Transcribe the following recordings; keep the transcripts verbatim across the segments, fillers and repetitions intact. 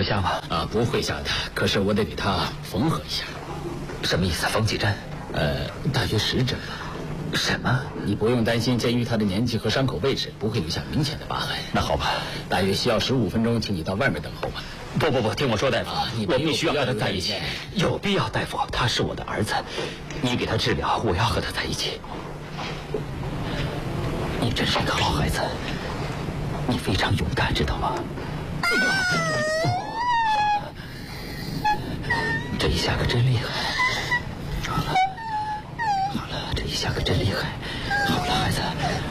会瞎吗？ 啊，不会瞎的。可是我得给他缝合一下。 什么意思？缝几针？ 呃，大约十针吧。 什么？ 你不用担心，鉴于他的年纪和伤口位置，不会留下明显的疤痕。 那好吧， 大约需要十五分钟，请你到外面等候吧。 不不不，听我说，大夫， 啊、你我必须要和他在一起。有必要，大夫，他是我的儿子，你给他治疗，我要和他在一起。你真是一个好孩子，你非常勇敢，知道吗？这一下可真厉害。好了，好了，这一下可真厉害。好了，孩子。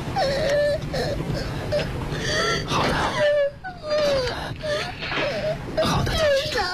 好的，好的，好的，坚持住，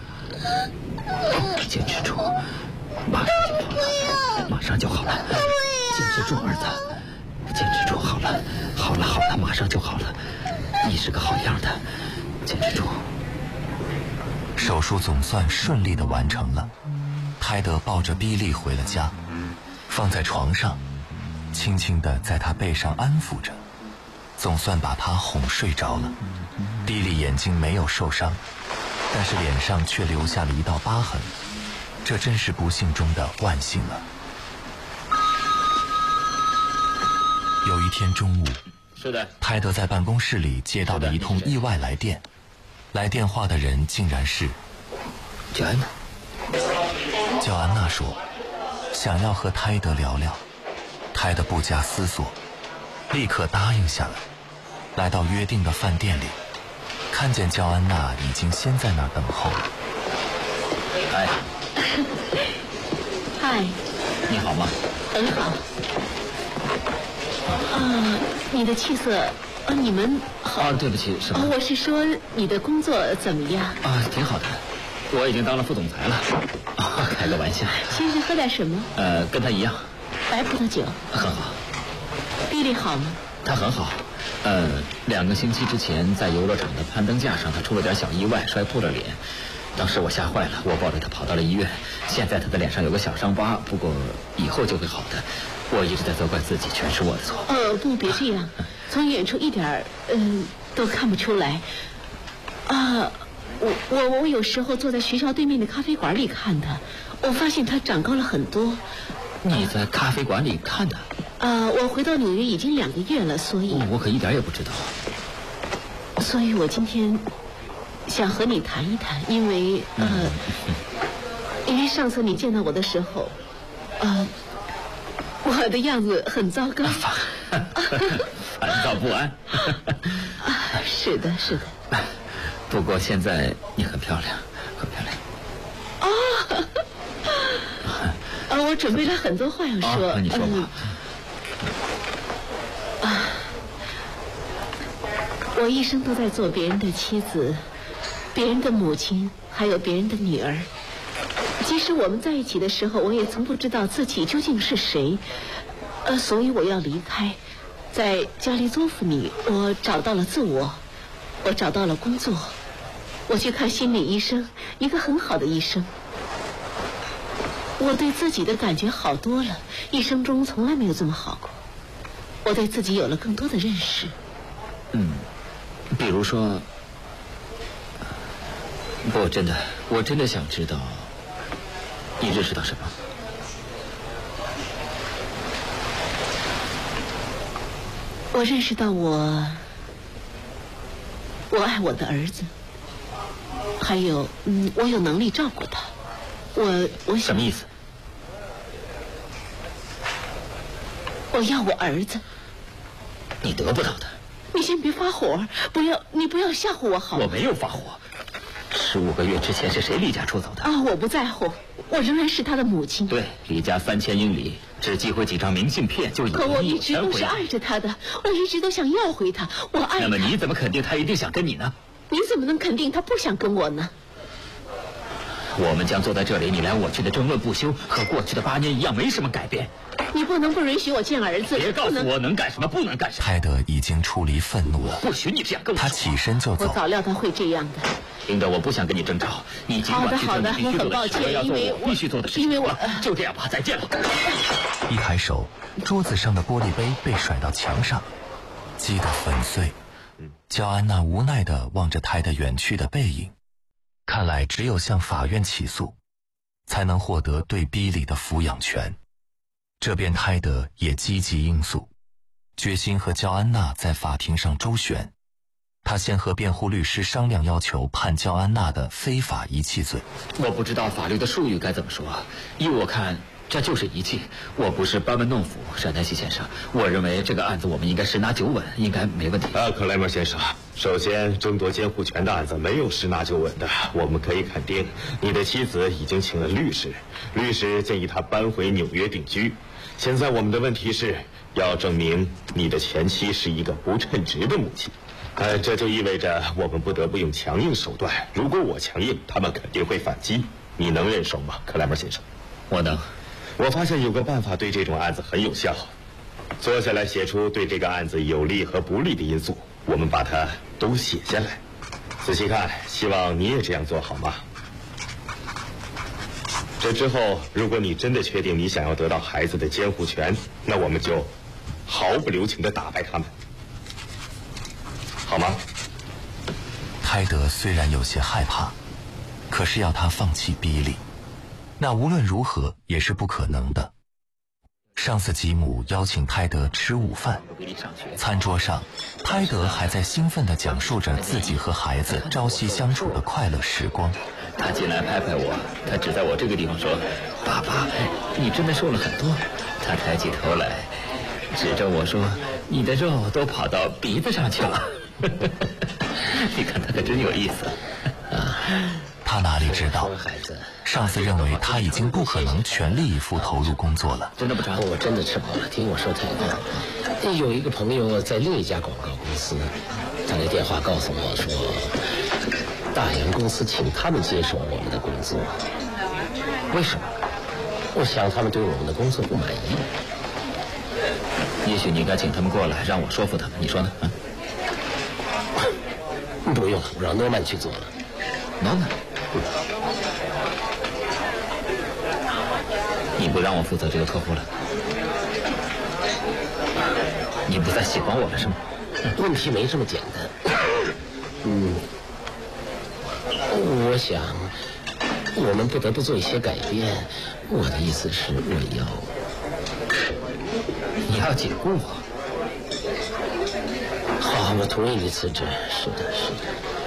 坚持住，马上就好了，马上就好了。坚持住，儿子，坚持住，好了，好了，好了，马上就好了。你是个好样的，坚持住。 手术总算顺利地完成了，泰德抱着比利回了家，放在床上，轻轻地在他背上安抚着，总算把他哄睡着了。比利眼睛没有受伤，但是脸上却留下了一道疤痕，这真是不幸中的万幸了。有一天中午， 是的， 泰德在办公室里接到了一通意外来电，来电话的人竟然是乔安娜。 乔安娜说想要和泰德聊聊，泰德不假思索立刻答应下来，来到约定的饭店里，看见乔安娜已经先在那儿等候了。 嗨， 嗨， 你好吗？ 很好。啊，你的气色，啊，你们好。 啊，对不起，什么？ 啊，我是说你的工作怎么样？ 啊，挺好的，我已经当了副总裁了。啊，开个玩笑。 先生喝点什么？ 呃，跟他一样。 白葡萄酒。 很好。 比利好吗？ 他很好。呃，两个星期之前在游乐场的攀登架上，他出了点小意外，摔破了脸。当时我吓坏了，我抱着他跑到了医院。现在他的脸上有个小伤疤，不过以后就会好的。我一直在责怪自己，全是我的错。 呃，不，别这样，从远处一点儿，嗯、呃，都看不出来。啊，我我我有时候坐在学校对面的咖啡馆里看他，我发现他长高了很多。 你在咖啡馆里看的？ 啊，我回到纽约已经两个月了，所以、 哦、我可一点也不知道。 所以我今天想和你谈一谈，因为呃，嗯、因为上次你见到我的时候，呃。我的样子很糟糕， 烦躁不安。 啊，是的，是的。 不过现在你很漂亮，很漂亮。 啊，啊，我准备了很多话要说。 啊、你说吧。 嗯、啊，我一生都在做别人的妻子，别人的母亲，还有别人的女儿。即使我们在一起的时候，我也从不知道自己究竟是谁，呃，所以我要离开。在加利佐夫尼，我找到了自我，我找到了工作，我去看心理医生，一个很好的医生。我对自己的感觉好多了，一生中从来没有这么好过。我对自己有了更多的认识。 嗯，比如说，不，真的，我真的想知道。你认识到什么？ 我认识到我，我爱我的儿子，还有，嗯，我有能力照顾他。我，我想。 什么意思？ 我要我儿子。 你得不到的。 你先别发火，不要，你不要吓唬我好吗？ 我没有发火。十五个月之前是谁离家出走的？ 啊，我不在乎，我仍然是他的母亲。 对，离家三千英里，只寄回几张明信片就以为可我一直都是爱着他的，我一直都想要回他，我爱他。 那么你怎么肯定他一定想跟你呢？ 你怎么能肯定他不想跟我呢？ 我们将坐在这里，你来我去的争论不休，和过去的八年一样，没什么改变。 你不能不允许我见儿子。 别告诉我能干什么，不能干什么。 泰德已经出离愤怒了， 不许你这样跟我说。 他起身就走。 我早料他会这样的。 琳达，我不想跟你争吵，你尽管去做你必须做的事，我要做我必须做的事情。 因为我就这样吧，再见了。 一抬手，桌子上的玻璃杯被甩到墙上，击得粉碎。焦安娜无奈地望着泰德远去的背影， 看来只有向法院起诉，才能获得对比利的抚养权。这边泰德也积极应诉，决心和焦安娜在法庭上周旋。他先和辩护律师商量，要求判焦安娜的非法遗弃罪。 我不知道法律的术语该怎么说，依我看，这就是遗弃。我不是班门弄斧，闪丹西先生。我认为这个案子我们应该十拿九稳，应该没问题。 啊，克莱默先生，首先争夺监护权的案子没有十拿九稳的，我们可以肯定，你的妻子已经请了律师，律师建议她搬回纽约定居。现在我们的问题是要证明你的前妻是一个不称职的母亲。呃，这就意味着我们不得不用强硬手段。如果我强硬，他们肯定会反击。你能忍受吗，克莱默先生？ 我能。 我发现有个办法对这种案子很有效。坐下来写出对这个案子有利和不利的因素，我们把它都写下来，仔细看。希望你也这样做好吗？这之后，如果你真的确定你想要得到孩子的监护权，那我们就毫不留情地打败他们。好吗？ 泰德虽然有些害怕，可是要他放弃比利，那无论如何也是不可能的。上司吉姆邀请泰德吃午饭，餐桌上，泰德还在兴奋地讲述着自己和孩子朝夕相处的快乐时光。 他进来拍拍我，他指在我这个地方说：“爸爸，你真的瘦了很多。”他抬起头来，指着我说：“你的肉都跑到鼻子上去了。”你看他可真有意思啊！ 他哪里知道，上司认为他已经不可能全力以赴投入工作了。 真的不长， 我真的吃饱了。听我说，太太，有一个朋友在另一家广告公司打来电话告诉我说，大洋公司请他们接手我们的工作。为什么？我想他们对我们的工作不满意。 也许你该请他们过来，让我说服他们。你说呢？啊？ 不用了，我让诺曼去做了。 诺曼，你不让我负责这个客户了？你不再喜欢我了是吗？ 问题没这么简单。嗯，我想我们不得不做一些改变。我的意思是，我要你要解雇我。 好，我同意你辞职。是的，是的，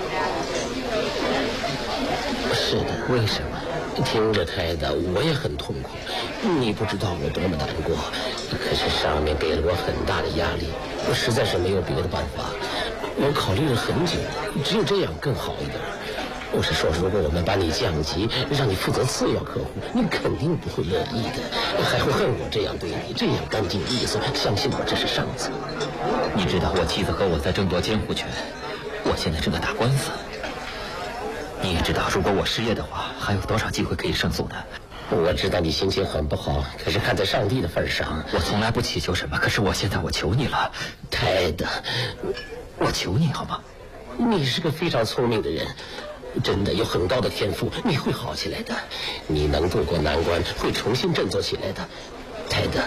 是的。 为什么？ 听着，泰德，我也很痛苦。你不知道我多么难过。可是上面给了我很大的压力，我实在是没有别的办法。我考虑了很久，只有这样更好一点。我是说，如果我们把你降级，让你负责次要客户，你肯定不会乐意的，还会恨我这样对你，这样干净利索。相信我，这是上策。 你知道我妻子和我在争夺监护权，我现在正在打官司。你也知道，如果我失业的话，还有多少机会可以胜诉的？ 我知道你心情很不好，可是看在上帝的份上， 我从来不祈求什么。可是我现在我求你了， 泰德， 我求你好吗？ 你是个非常聪明的人，真的有很高的天赋，你会好起来的。你能渡过难关，会重新振作起来的，泰德。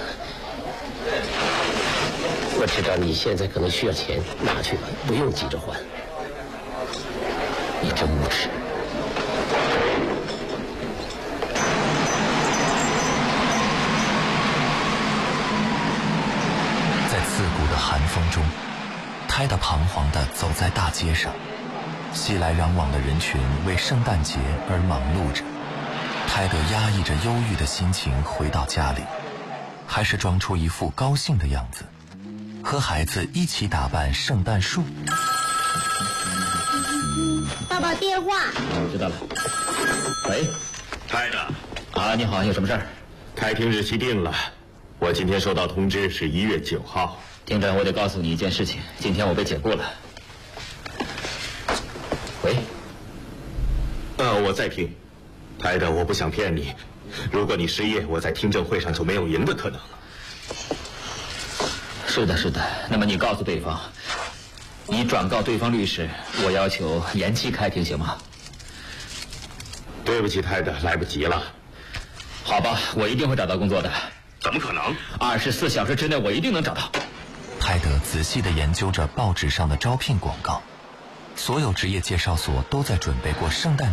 我知道你现在可能需要钱，拿去吧，不用急着还。 你真无耻！ 在刺骨的寒风中，泰德彷徨地走在大街上，熙来攘往的人群为圣诞节而忙碌着。泰德压抑着忧郁的心情回到家里，还是装出一副高兴的样子，和孩子一起打扮圣诞树。 爸爸电话。 我知道了。喂， 泰德。 啊，你好，有什么事儿？ 开庭日期定了，我今天收到通知是一月九号。 听着，我得告诉你一件事情，今天我被解雇了。喂。 呃，我在听。泰德，我不想骗你，如果你失业，我在听证会上就没有赢的可能了。 是的，是的。那么你告诉对方，你转告对方律师，我要求延期开庭，行吗？ 对不起，泰德，来不及了。 好吧，我一定会找到工作的。 怎么可能？ 二十四小时之内，我一定能找到。 泰德仔细地研究着报纸上的招聘广告，所有职业介绍所都在准备过圣诞